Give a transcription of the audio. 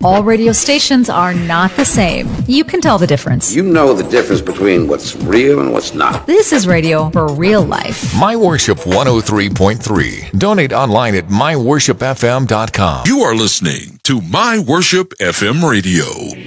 All radio stations are not the same. You can tell the difference. You know the difference between what's real and what's not. This is radio for real life. My Worship 103.3. Donate online at myworshipfm.com. You are listening to My Worship FM Radio.